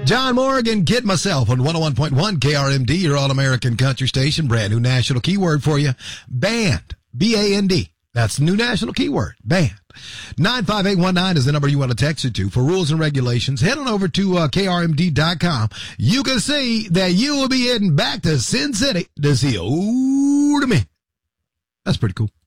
John Morgan, Get Myself on 101.1 KRMD, your all-American country station. Brand new national keyword for you. Band. B-A-N-D. That's the new national keyword. Band. 95819 is the number you want to text it to. For rules and regulations, head on over to KRMD.com. You can see that you will be heading back to Sin City to see Old Me. That's pretty cool.